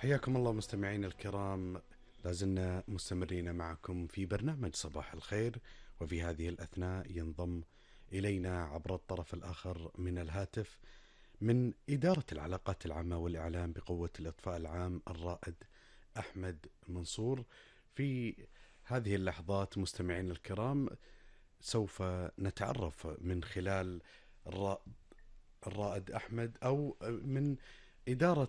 حياكم الله مستمعينا الكرام. لازلنا مستمرين معكم في برنامج صباح الخير، وفي هذه الأثناء ينضم إلينا عبر الطرف الآخر من الهاتف من إدارة العلاقات العامة والإعلام بقوة الإطفاء العام الرائد أحمد منصور. في هذه اللحظات مستمعينا الكرام سوف نتعرف من خلال الرائد أحمد أو من إدارة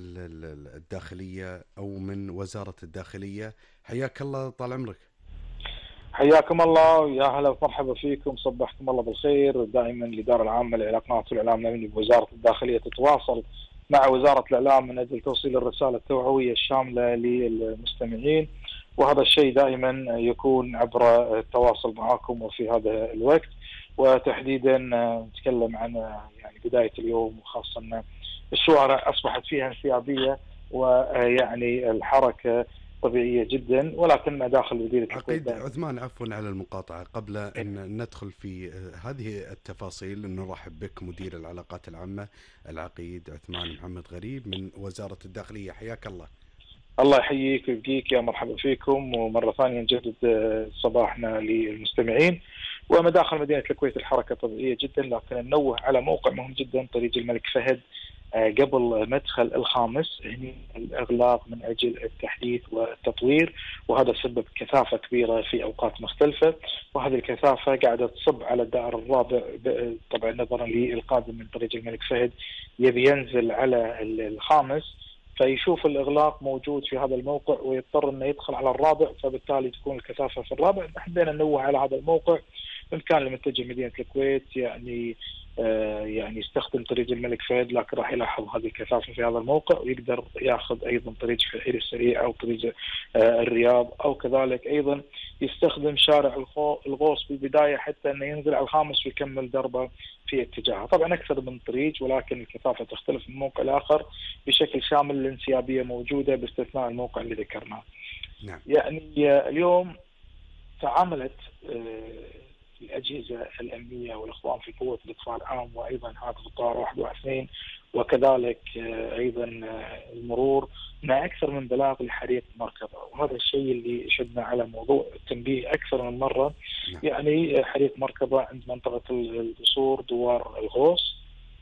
الداخلية أو من وزارة الداخلية. حياك الله، طال عمرك. حياكم الله، يا هلا ومرحبا فيكم، صبحكم الله بالخير. دائما الإدارة العامة للعلاقات والإعلام الأمني بوزارة الداخلية تتواصل مع وزارة الإعلام من أجل توصيل الرسالة التوعوية الشاملة للمستمعين، وهذا الشيء دائما يكون عبر التواصل معكم وفي هذا الوقت. وتحديدا نتكلم عن يعني بداية اليوم، وخاصة أن الشوارع أصبحت فيها انسيابية ويعني الحركة طبيعية جدا، ولكن داخل مدينة عقيد عثمان، عفوا على المقاطعة. قبل أن ندخل في هذه التفاصيل نرحب بك مدير العلاقات العامة العقيد عثمان محمد غريب من وزارة الداخلية. حياك الله. الله يحييك ويبقيك، يا مرحبا فيكم، ومرة ثانية نجدد صباحنا للمستمعين. ومداخل مدينة الكويت الحركة طبيعية جدا، لكن ننوه على موقع مهم جدا، طريق الملك فهد قبل مدخل الخامس، هنا الإغلاق من أجل التحديث والتطوير، وهذا سبب كثافة كبيرة في أوقات مختلفة، وهذه الكثافة قاعدة تصب على الدائر الرابع. طبعا نظرا للقادم من طريق الملك فهد يبي ينزل على الخامس، فيشوف الإغلاق موجود في هذا الموقع ويضطر أنه يدخل على الرابع، فبالتالي تكون الكثافة في الرابع. حبينا ننوه على هذا الموقع، إن كان المتجه مدينة الكويت يعني يستخدم طريق الملك فهد، لكن راح يلاحظ هذه الكثافة في هذا الموقع، ويقدر ياخذ أيضا طريق الحيل السريع أو طريق الرياض، أو كذلك أيضا يستخدم شارع الغوص بالبداية حتى أنه ينزل على الخامس ويكمل دربه في اتجاهه. طبعا أكثر من طريق، ولكن الكثافة تختلف من موقع لآخر بشكل شامل. الانسيابية موجودة باستثناء الموقع اللي ذكرناه. نعم. يعني اليوم تعاملت الأجهزة الأمنية والإخوان في قوة الإطفاء العام، وأيضا هاتف الطائرة 112، وكذلك أيضا المرور، مع أكثر من بلاغ لحريق مركبة. وهذا الشيء اللي شدنا على موضوع التنبيه أكثر من مرة. نعم. يعني حريق مركبة عند منطقة القصور دوار الغوص،